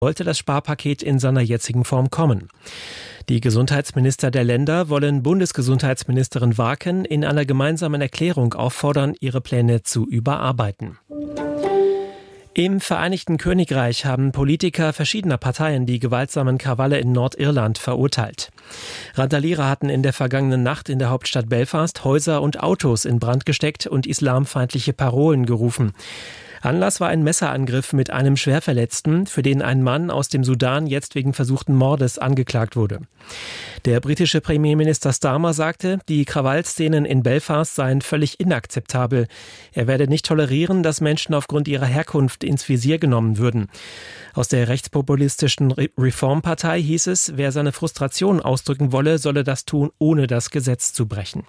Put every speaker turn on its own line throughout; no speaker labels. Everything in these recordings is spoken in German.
wollte das Sparpaket in seiner jetzigen Form kommen. Die Gesundheitsminister der Länder wollen Bundesgesundheitsministerin Warken in einer gemeinsamen Erklärung auffordern, ihre Pläne zu überarbeiten. Im Vereinigten Königreich haben Politiker verschiedener Parteien die gewaltsamen Krawalle in Nordirland verurteilt. Randalierer hatten in der vergangenen Nacht in der Hauptstadt Belfast Häuser und Autos in Brand gesteckt und islamfeindliche Parolen gerufen. Anlass war ein Messerangriff mit einem Schwerverletzten, für den ein Mann aus dem Sudan jetzt wegen versuchten Mordes angeklagt wurde. Der britische Premierminister Starmer sagte, die Krawallszenen in Belfast seien völlig inakzeptabel. Er werde nicht tolerieren, dass Menschen aufgrund ihrer Herkunft ins Visier genommen würden. Aus der rechtspopulistischen Reform-Partei hieß es, wer seine Frustration ausdrücken wolle, solle das tun, ohne das Gesetz zu brechen.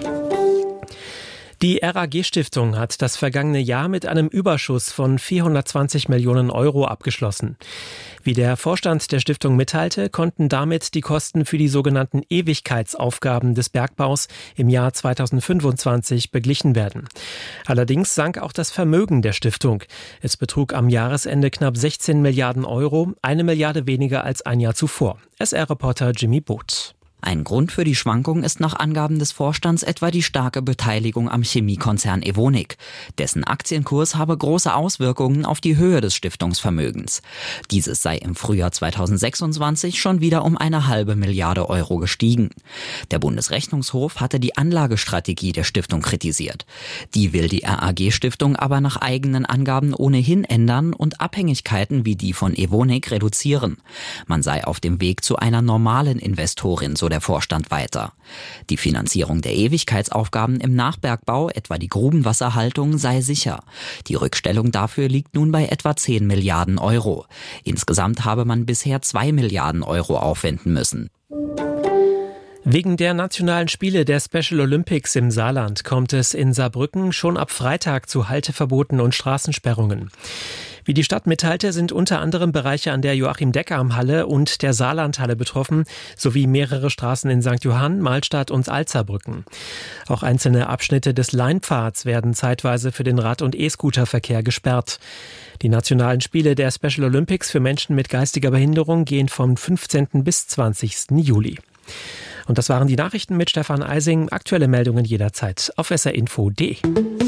Die RAG-Stiftung hat das vergangene Jahr mit einem Überschuss von 420 Millionen Euro abgeschlossen. Wie der Vorstand der Stiftung mitteilte, konnten damit die Kosten für die sogenannten Ewigkeitsaufgaben des Bergbaus im Jahr 2025 beglichen werden. Allerdings sank auch das Vermögen der Stiftung. Es betrug am Jahresende knapp 16 Milliarden Euro, 1 Milliarde weniger als ein Jahr zuvor. SR-Reporter Jimmy Both.
Ein Grund für die Schwankung ist nach Angaben des Vorstands etwa die starke Beteiligung am Chemiekonzern Evonik. Dessen Aktienkurs habe große Auswirkungen auf die Höhe des Stiftungsvermögens. Dieses sei im Frühjahr 2026 schon wieder um 1,5 Milliarde Euro gestiegen. Der Bundesrechnungshof hatte die Anlagestrategie der Stiftung kritisiert. Die will die RAG-Stiftung aber nach eigenen Angaben ohnehin ändern und Abhängigkeiten wie die von Evonik reduzieren. Man sei auf dem Weg zu einer normalen Investorin, so der Vorstand weiter. Die Finanzierung der Ewigkeitsaufgaben im Nachbergbau, etwa die Grubenwasserhaltung, sei sicher. Die Rückstellung dafür liegt nun bei etwa 10 Milliarden Euro. Insgesamt habe man bisher 2 Milliarden Euro aufwenden müssen.
Wegen der nationalen Spiele der Special Olympics im Saarland kommt es in Saarbrücken schon ab Freitag zu Halteverboten und Straßensperrungen. Wie die Stadt mitteilte, sind unter anderem Bereiche an der Joachim-Deckam-Halle und der Saarlandhalle betroffen, sowie mehrere Straßen in St. Johann, Mahlstadt und Alzerbrücken. Auch einzelne Abschnitte des Leinpfads werden zeitweise für den Rad- und E-Scooter-Verkehr gesperrt. Die nationalen Spiele der Special Olympics für Menschen mit geistiger Behinderung gehen vom 15. bis 20. Juli. Und das waren die Nachrichten mit Stefan Eising. Aktuelle Meldungen jederzeit auf srinfo.de.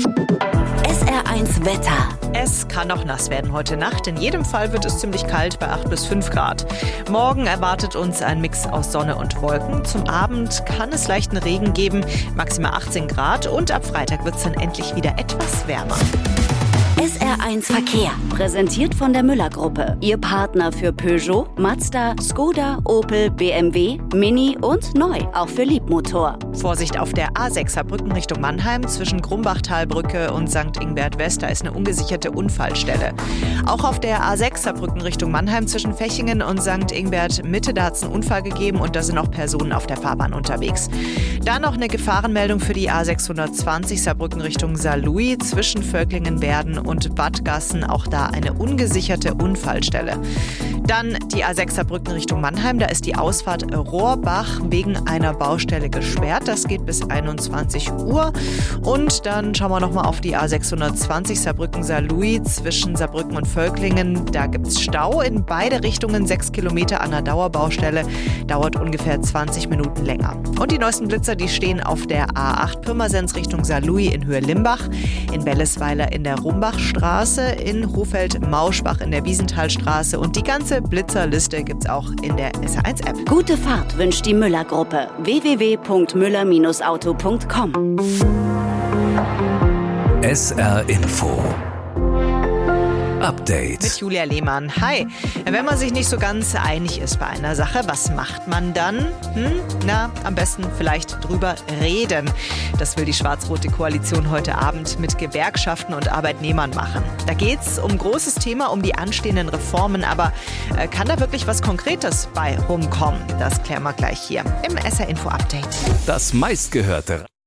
SR1 Wetter.
Es kann noch nass werden heute Nacht. In jedem Fall wird es ziemlich kalt bei 8 bis 5 Grad. Morgen erwartet uns ein Mix aus Sonne und Wolken. Zum Abend kann es leichten Regen geben, maximal 18 Grad. Und ab Freitag wird es dann endlich wieder etwas wärmer.
SR1 Verkehr, präsentiert von der Müller-Gruppe. Ihr Partner für Peugeot, Mazda, Skoda, Opel, BMW, Mini und neu, auch für Liebmotor.
Vorsicht auf der A6 Saarbrücken Richtung Mannheim zwischen Grumbachtalbrücke und St. Ingbert West. Da ist eine ungesicherte Unfallstelle. Auch auf der A6 Saarbrücken Richtung Mannheim zwischen Fechingen und St. Ingbert Mitte, da hat es einen Unfall gegeben und da sind auch Personen auf der Fahrbahn unterwegs. Dann noch eine Gefahrenmeldung für die A620 Saarbrücken Richtung Saarlouis zwischen Völklingen-Werden und Bad Gassen, auch da eine ungesicherte Unfallstelle. Dann die A6 Saarbrücken Richtung Mannheim, da ist die Ausfahrt Rohrbach wegen einer Baustelle gesperrt. Das geht bis 21 Uhr. Und dann schauen wir nochmal auf die A620 Saarbrücken-Saarlouis zwischen Saarbrücken und Völklingen. Da gibt es Stau in beide Richtungen, 6 Kilometer an der Dauerbaustelle. Dauert ungefähr 20 Minuten länger. Und die neuesten Blitzer, die stehen auf der A8 Pirmasens Richtung Saarlouis in Höhe Limbach, in Bellesweiler in der Rumbachstraße, in Hofeld-Mauschbach in der Wiesenthalstraße und die ganze Blitzerliste gibt's auch in der SR1-App.
Gute Fahrt wünscht die Müller-Gruppe. www.müller-auto.com.
SR Info Update.
Mit Julia Lehmann. Hi. Wenn man sich nicht so ganz einig ist bei einer Sache, was macht man dann? Am besten vielleicht drüber reden. Das will die schwarz-rote Koalition heute Abend mit Gewerkschaften und Arbeitnehmern machen. Da geht's um ein großes Thema, um die anstehenden Reformen. Aber kann da wirklich was Konkretes bei rumkommen? Das klären wir gleich hier im SR Info Update.
Das meistgehörte